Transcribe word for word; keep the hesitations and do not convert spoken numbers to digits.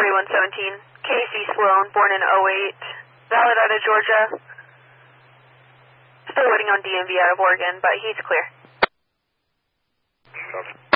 thirty-one seventeen. Casey Sloan, born in oh eight. Valid out of Georgia. Still waiting on D M V out of Oregon, but he's clear. Copy.